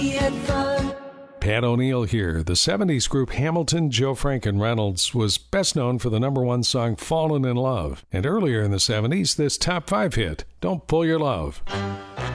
Pat O'Neill here. The 70s group Hamilton, Joe Frank, and Reynolds was best known for the #1 song Fallen in Love. And earlier in the 70s, this top 5 hit, Don't Pull Your Love.